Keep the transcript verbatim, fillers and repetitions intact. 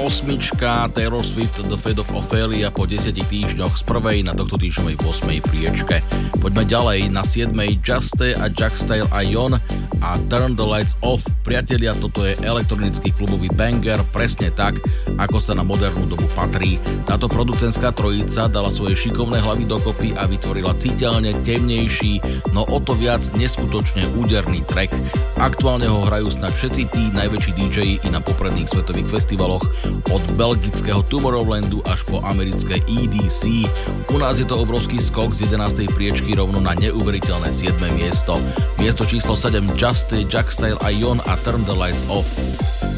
osmička Taylor Swift The Fate of Ophelia po desiatich týždňoch z prvej na tohto týždňovej ôsmej priečke. Poďme ďalej na siedmej Juste a Jackstyle a Jon a Turn the Lights Off. Priatelia, toto je elektronický klubový banger, presne tak, ako sa na modernú dobu patrí. Táto producentská trojica dala svoje šikovné hlavy dokopy a vytvorila citeľne temnejší, no o to viac neskutočne úderný track. Aktuálne ho hrajú snad všetci tí najväčší dí džeji i na popredných svetových festivaloch, od belgického Tomorrowlandu až po americké í dé cé. U nás je to obrovský skok z jedenástej priečky rovno na neuveriteľné siedme miesto. Miesto číslo sedem Juste, Jackstyle a Jon a Turn the Lights Off.